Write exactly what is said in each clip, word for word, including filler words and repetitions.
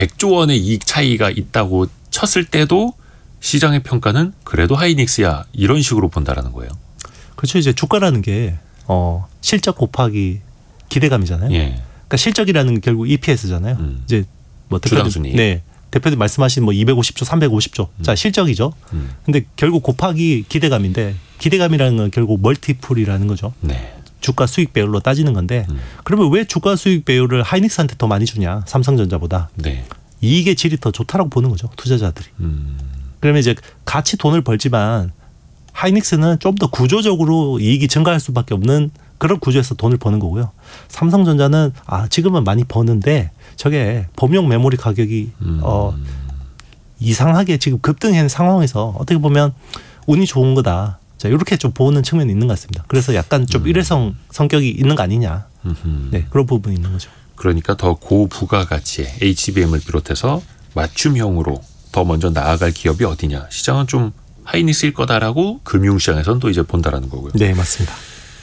백조 원의 이익 차이가 있다고 쳤을 때도 시장의 평가는 그래도 하이닉스야 이런 식으로 본다라는 거예요. 그렇죠. 이제 주가라는 게 어, 실적 곱하기 기대감이잖아요. 예. 그러니까 실적이라는 게 결국 이피에스잖아요. 음. 이제 뭐 대표님, 주당순이익. 네, 대표님 말씀하신 뭐 이백오십 조, 삼백오십 조, 음. 자 실적이죠. 음. 근데 결국 곱하기 기대감인데 기대감이라는 건 결국 멀티플이라는 거죠. 네. 주가 수익 배율로 따지는 건데 음. 그러면 왜 주가 수익 배율을 하이닉스한테 더 많이 주냐? 삼성전자보다. 네. 이익의 질이 더 좋다라고 보는 거죠. 투자자들이. 음. 그러면 이제 같이 돈을 벌지만 하이닉스는 좀 더 구조적으로 이익이 증가할 수밖에 없는 그런 구조에서 돈을 버는 거고요. 삼성전자는 아 지금은 많이 버는데 저게 범용 메모리 가격이 음. 어, 이상하게 지금 급등한 상황에서 어떻게 보면 운이 좋은 거다. 자, 이렇게 좀 보는 측면이 있는 것 같습니다. 그래서 약간 좀 음. 일회성 성격이 있는 거 아니냐. 음흠. 네, 그런 부분이 있는 거죠. 그러니까 더 고부가가치의 에이치비엠을 비롯해서 맞춤형으로 더 먼저 나아갈 기업이 어디냐. 시장은 좀 하이닉스일 거다라고 금융시장에서는 또 이제 본다라는 거고요. 네, 맞습니다.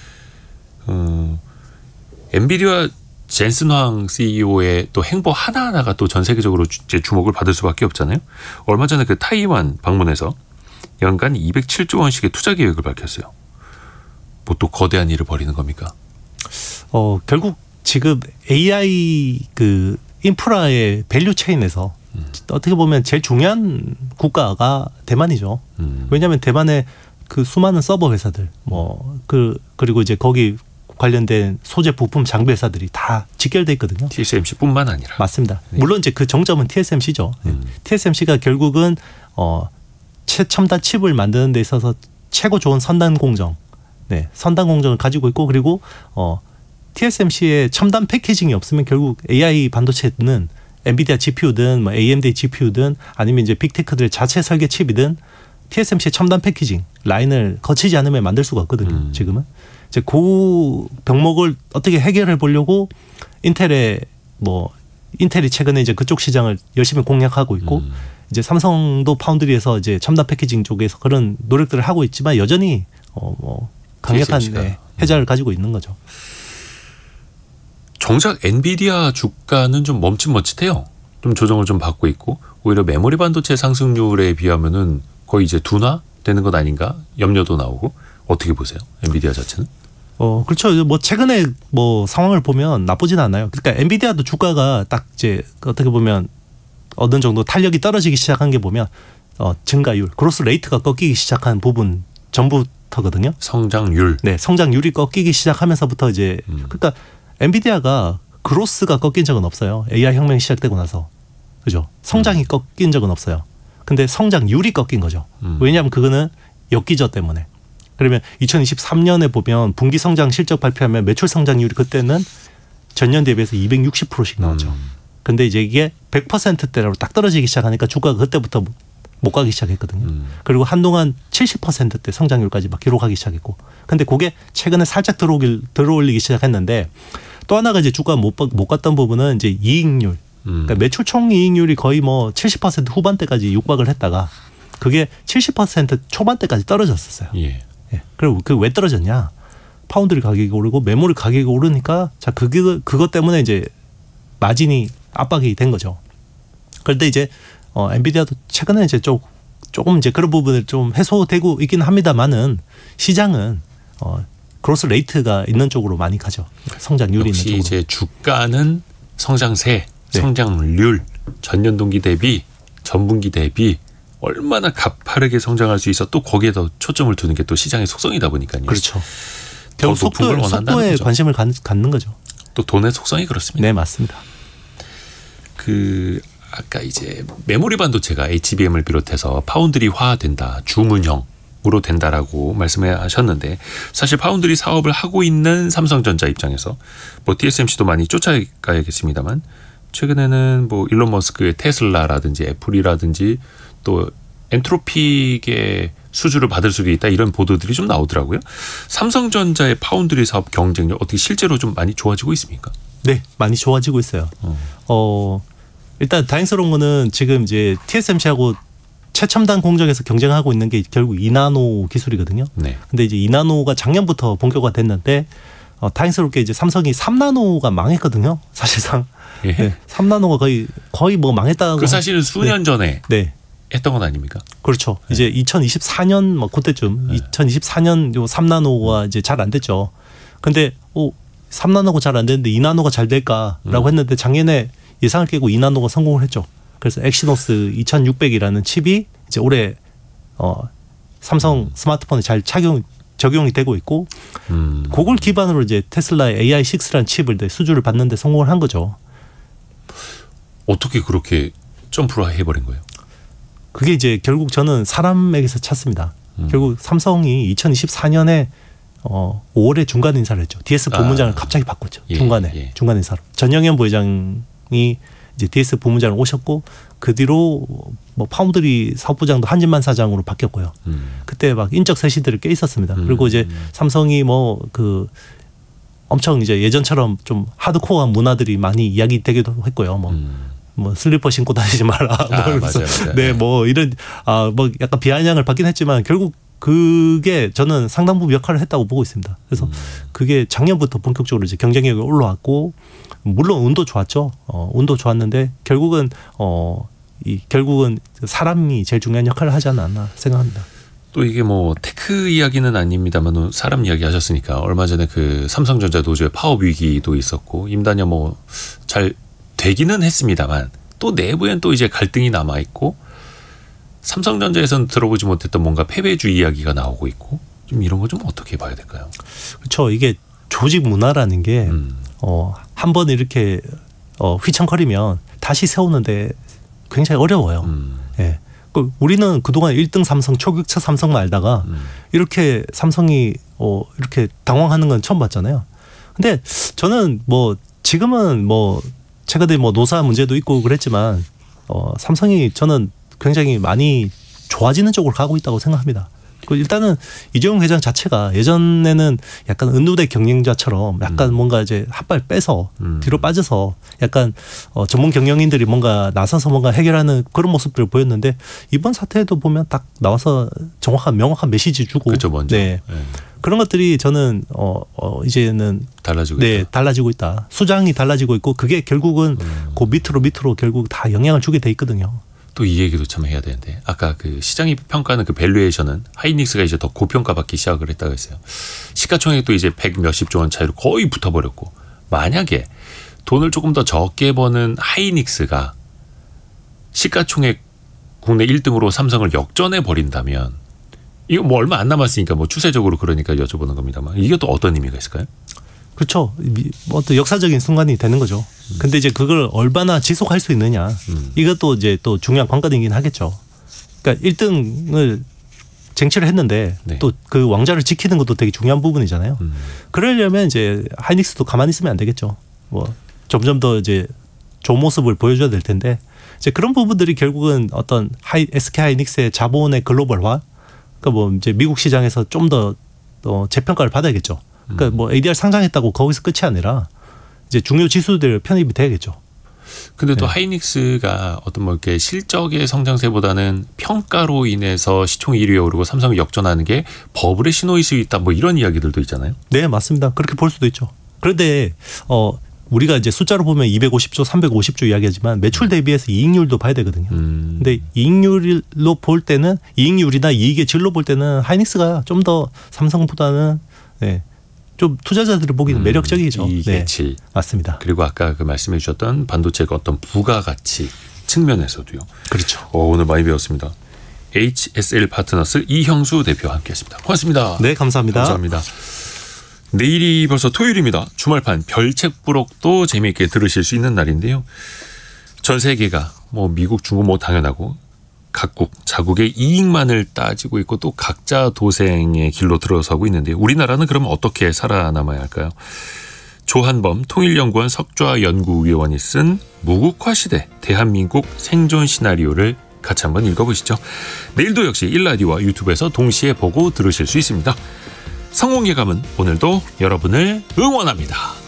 어, 엔비디아 젠슨 황 씨이오의 또 행보 하나하나가 또 전 세계적으로 주, 주목을 받을 수밖에 없잖아요. 얼마 전에 그 타이완 방문해서 연간 이백칠조 원씩의 투자 계획을 밝혔어요. 뭐 또 거대한 일을 벌이는 겁니까? 어, 결국 지금 에이아이 그 인프라의 밸류 체인에서 음. 어떻게 보면 제일 중요한 국가가 대만이죠. 음. 왜냐하면 대만의 그 수많은 서버 회사들, 뭐 그 그리고 이제 거기 관련된 소재 부품 장비 회사들이 다 직결돼 있거든요. 티에스엠씨뿐만 아니라. 맞습니다. 네. 물론 이제 그 정점은 티에스엠씨죠. 음. 티에스엠씨가 결국은 어, 최첨단 칩을 만드는 데 있어서 최고 좋은 선단 공정, 네, 선단 공정을 가지고 있고 그리고 어, 티에스엠씨의 첨단 패키징이 없으면 결국 에이아이 반도체는 엔비디아 지피유든 뭐 에이엠디 지피유든 아니면 이제 빅테크들의 자체 설계 칩이든 티에스엠씨의 첨단 패키징 라인을 거치지 않으면 만들 수가 없거든요. 음. 지금은 이제 그 병목을 어떻게 해결해 보려고 인텔의 뭐 인텔이 최근에 이제 그쪽 시장을 열심히 공략하고 있고 음. 이제 삼성도 파운드리에서 이제 첨단 패키징 쪽에서 그런 노력들을 하고 있지만 여전히 어 뭐 강력한 네, 해자를 가지고 있는 거죠. 정작 엔비디아 주가는 좀 멈칫멈칫해요. 좀 조정을 좀 받고 있고 오히려 메모리 반도체 상승률에 비하면은 거의 이제 둔화되는 것 아닌가 염려도 나오고 어떻게 보세요? 엔비디아 자체는? 어 그렇죠. 뭐 최근에 뭐 상황을 보면 나쁘진 않아요. 그러니까 엔비디아도 주가가 딱 이제 어떻게 보면 어느 정도 탄력이 떨어지기 시작한 게 보면 어 증가율, 그로스 레이트가 꺾이기 시작한 부분 전부터거든요. 성장률. 네, 성장률이 꺾이기 시작하면서부터 이제 음. 그러니까 엔비디아가 그로스가 꺾인 적은 없어요. 에이아이 혁명이 시작되고 나서. 그죠? 성장이 음. 꺾인 적은 없어요. 근데 성장률이 꺾인 거죠. 음. 왜냐하면 그거는 역기저 때문에. 그러면 이천이십삼 년에 보면 분기 성장 실적 발표하면 매출 성장률이 그때는 전년 대비해서 이백육십 퍼센트씩 나왔죠. 음. 근데 이제 이게 백 퍼센트대로 딱 떨어지기 시작하니까 주가가 그때부터 못 가기 시작했거든요. 음. 그리고 한동안 칠십 퍼센트대 성장률까지 막 기록하기 시작했고. 근데 그게 최근에 살짝 들어오길, 들어올리기 시작했는데 또 하나가 이제 주가가 못, 못 갔던 부분은 이제 이익률. 음. 그러니까 매출 총이익률이 거의 뭐 칠십 퍼센트 후반대까지 육박을 했다가 그게 칠십 퍼센트 초반대까지 떨어졌었어요. 예. 예. 그리고 그 왜 떨어졌냐? 파운드리 가격이 오르고 메모리 가격이 오르니까 자 그게 그것 때문에 이제 마진이 압박이 된 거죠. 그런데 이제 어, 엔비디아도 최근에 이제 좀 조금 이제 그런 부분을 좀 해소되고 있긴 합니다만은 시장은 어, 그로스 레이트가 있는 쪽으로 많이 가죠. 성장률이 있는 쪽으로. 역시 이제 주가는 성장세, 네. 성장률, 전년 동기 대비, 전분기 대비 얼마나 가파르게 성장할 수 있어 또 거기에 더 초점을 두는 게 또 시장의 속성이다 보니까요. 그렇죠. 결국 속도, 속도에 거죠. 관심을 갖는 거죠. 또 돈의 속성이 그렇습니다. 네, 맞습니다. 그 아까 이제 메모리 반도체가 에이치비엠을 비롯해서 파운드리화된다, 주문형으로 된다라고 말씀하셨는데 사실 파운드리 사업을 하고 있는 삼성전자 입장에서 뭐 티에스엠씨도 많이 쫓아가야겠습니다만 최근에는 뭐 일론 머스크의 테슬라라든지 애플이라든지 또 엔트로픽의 수주를 받을 수도 있다 이런 보도들이 좀 나오더라고요. 삼성전자의 파운드리 사업 경쟁력 어떻게 실제로 좀 많이 좋아지고 있습니까? 네, 많이 좋아지고 있어요. 어, 어 일단 다행스러운 거는 지금 이제 티에스엠씨하고 최첨단 공정에서 경쟁하고 있는 게 결국 이 나노 기술이거든요. 네. 근데 이제 이 나노가 작년부터 본격화 됐는데 어, 다행스럽게 이제 삼성이 삼 나노가 망했거든요. 사실상 예. 네, 삼 나노가 거의 거의 뭐 망했다고. 그 사실은 수년 네. 전에 네. 했던 건 아닙니까? 그렇죠. 네. 이제 이천이십사 년 뭐 그때쯤 네. 이천이십사 년 요 삼 나노가 이제 잘 안 됐죠. 근데 어, 삼 나노가 잘 안 됐는데 이 나노가 잘 될까라고 음. 했는데 작년에 예상을 깨고 이 나노가 성공을 했죠. 그래서 엑시노스 이천육백이라는 칩이 이제 올해 어, 삼성 음. 스마트폰에 잘 착용 적용이 되고 있고 음. 그걸 기반으로 이제 테슬라의 에이아이 식스라는 칩을 이제 수주를 받는데 성공을 한 거죠. 어떻게 그렇게 점프를 해버린 거예요? 그게 이제 결국 저는 사람에게서 찾습니다. 음. 결국 삼성이 이천이십사 년에 어, 오월에 중간 인사를 했죠. 디에스 부문장을 아. 갑자기 바꿨죠. 예, 중간에 예. 중간 인사로 전영현 부회장이 이제 디에스 부문장을 오셨고 그 뒤로 뭐 파운드리 사업부장도 한진만 사장으로 바뀌었고요. 음. 그때 막 인적 쇄신들이 꽤 있었습니다. 음. 그리고 이제 삼성이 뭐 그 엄청 이제 예전처럼 좀 하드코어한 문화들이 많이 이야기되기도 했고요. 뭐, 음. 뭐 슬리퍼 신고 다니지 마라. 아, 뭐 이러면서 맞아요, 맞아요. 네, 뭐 이런 아 뭐 약간 비아냥을 받긴 했지만 결국 그게 저는 상당 부분 역할을 했다고 보고 있습니다. 그래서 음. 그게 작년부터 본격적으로 이제 경쟁력이 올라왔고 물론 운도 좋았죠. 어, 운도 좋았는데 결국은 어, 이 결국은 사람이 제일 중요한 역할을 하지 않았나 생각합니다. 또 이게 뭐 테크 이야기는 아닙니다만 사람 이야기 하셨으니까 얼마 전에 그 삼성전자 노조의 파업 위기도 있었고 임단녀 뭐 잘 되기는 했습니다만 또 내부엔 또 이제 갈등이 남아 있고 삼성전자에서는 들어보지 못했던 뭔가 패배주의 이야기가 나오고 있고 좀 이런 거 좀 어떻게 봐야 될까요? 그렇죠. 이게 조직 문화라는 게 음. 어, 한 번 이렇게 어, 휘청거리면 다시 세우는데 굉장히 어려워요. 음. 예. 그 우리는 그동안 일 등 삼성, 초격차 삼성만 알다가 음. 이렇게 삼성이 어, 이렇게 당황하는 건 처음 봤잖아요. 근데 저는 뭐 지금은 뭐 최근에 뭐 노사 문제도 있고 그랬지만 어, 삼성이 저는 굉장히 많이 좋아지는 쪽으로 가고 있다고 생각합니다. 그 일단은 이재용 회장 자체가 예전에는 약간 은누대 경영자처럼 약간 음. 뭔가 이제 한 발 빼서 음. 뒤로 빠져서 약간 어 전문 경영인들이 뭔가 나서서 뭔가 해결하는 그런 모습들을 보였는데 이번 사태에도 보면 딱 나와서 정확한 명확한 메시지 주고 그렇죠, 먼저. 네. 네. 그런 것들이 저는 어, 어 이제는 달라지고 네 있다. 달라지고 있다. 수장이 달라지고 있고 그게 결국은 음. 그 밑으로 밑으로 결국 다 영향을 주게 돼 있거든요. 또 이 얘기도 참 해야 되는데 아까 그 시장이 평가하는 그 밸류에이션은 하이닉스가 이제 더 고평가받기 시작을 했다고 했어요. 시가총액도 이제 백 몇십조 원 차이로 거의 붙어버렸고 만약에 돈을 조금 더 적게 버는 하이닉스가 시가총액 국내 일 등으로 삼성을 역전해 버린다면 이거 뭐 얼마 안 남았으니까 뭐 추세적으로 그러니까 여쭤보는 겁니다만 이게 또 어떤 의미가 있을까요? 그렇죠. 뭐 어떤 역사적인 순간이 되는 거죠. 근데 이제 그걸 얼마나 지속할 수 있느냐. 음. 이것도 이제 또 중요한 관건이긴 하겠죠. 그러니까 일 등을 쟁취를 했는데 네. 또 그 왕좌를 지키는 것도 되게 중요한 부분이잖아요. 음. 그러려면 이제 하이닉스도 가만히 있으면 안 되겠죠. 뭐 점점 더 이제 좋은 모습을 보여줘야 될 텐데 이제 그런 부분들이 결국은 어떤 하이, 에스케이 하이닉스의 자본의 글로벌화, 그러니까 뭐 이제 미국 시장에서 좀 더 어, 재평가를 받아야겠죠. 그러니까 뭐 에이디알 상장했다고 거기서 끝이 아니라 이제 중요 지수들 편입이 돼야겠죠. 근데 또 네. 하이닉스가 어떤 뭐 이렇게 실적의 성장세보다는 평가로 인해서 시총 일 위에 오르고 삼성을 역전하는 게 버블의 신호일 수 있다 뭐 이런 이야기들도 있잖아요. 네, 맞습니다. 그렇게 볼 수도 있죠. 그런데 어 우리가 이제 숫자로 보면 이백오십조, 삼백오십조 이야기하지만 매출 대비해서 이익률도 봐야 되거든요. 음. 근데 이익률로 볼 때는 이익률이나 이익의 질로 볼 때는 하이닉스가 좀 더 삼성보다는 네, 좀 투자자들이 보기는 음, 매력적이죠. 이익의 네, 질. 맞습니다. 그리고 아까 그 말씀해 주셨던 반도체의 어떤 부가가치 측면에서도요. 그렇죠. 어, 오늘 많이 배웠습니다. 에이치에스엘 파트너스 이형수 대표와 함께했습니다. 고맙습니다. 네, 감사합니다. 감사합니다. 내일이 벌써 토요일입니다. 주말판 별책부록도 재미있게 들으실 수 있는 날인데요. 전 세계가 뭐 미국, 중국 뭐 당연하고 각국 자국의 이익만을 따지고 있고 또 각자 도생의 길로 들어서고 있는데 우리나라는 그러면 어떻게 살아남아야 할까요? 조한범 통일연구원 석좌연구위원이 쓴 무국화 시대 대한민국 생존 시나리오를 같이 한번 읽어보시죠. 내일도 역시 일라디오와 유튜브에서 동시에 보고 들으실 수 있습니다. 성공예감은 오늘도 여러분을 응원합니다.